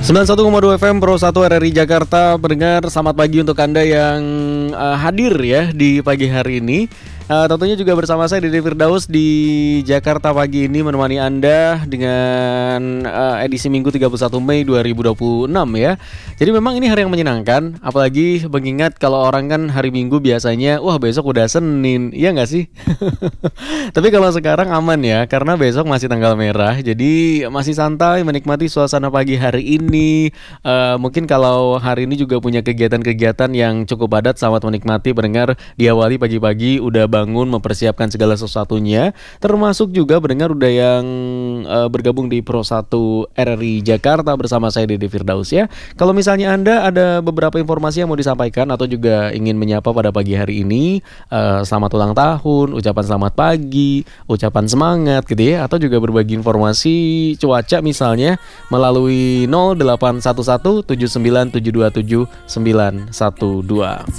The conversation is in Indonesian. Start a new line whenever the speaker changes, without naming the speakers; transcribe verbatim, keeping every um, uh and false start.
sembilan puluh satu koma dua F M Pro satu R R I Jakarta. Pendengar, selamat pagi untuk Anda yang uh, hadir ya di pagi hari ini. Uh, tentunya juga bersama saya Dede Firdaus di Jakarta pagi ini, menemani Anda dengan uh, edisi Minggu tiga puluh satu Mei dua ribu dua puluh enam ya. Jadi memang ini hari yang menyenangkan, apalagi mengingat kalau orang kan hari Minggu biasanya wah besok udah Senin, iya nggak sih? Tapi kalau sekarang aman ya, karena besok masih tanggal merah, jadi masih santai menikmati suasana pagi hari ini. Uh, mungkin kalau hari ini juga punya kegiatan-kegiatan yang cukup padat, selamat menikmati pendengar. Diawali pagi-pagi udah bangun mempersiapkan segala sesuatunya, termasuk juga pendengar udah yang uh, bergabung di Pro satu R R I Jakarta bersama saya Dede Firdaus ya. Kalau misalnya Anda ada beberapa informasi yang mau disampaikan atau juga ingin menyapa pada pagi hari ini, uh, selamat ulang tahun, ucapan selamat pagi, ucapan semangat gitu ya, atau juga berbagi informasi cuaca misalnya melalui nol delapan satu satu tujuh sembilan tujuh dua tujuh sembilan satu dua.